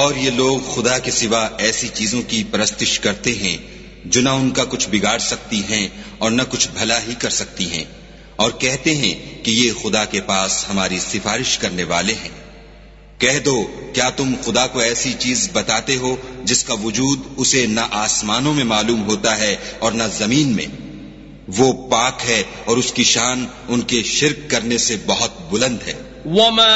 और ये लोग खुदा के सिवा ऐसी चीजों की परस्तिश करते हैं जो न उनका कुछ बिगाड़ सकती हैं और न कुछ भला ही कर सकती हैं, और कहते हैं कि ये खुदा के पास हमारी सिफारिश करने वाले हैं। कह दो, क्या तुम खुदा को ऐसी चीज बताते हो जिसका वजूद उसे न आसमानों में मालूम होता है और न जमीन में? वो पाक है और उसकी शान उनके शिर्क करने से बहुत बुलंद है।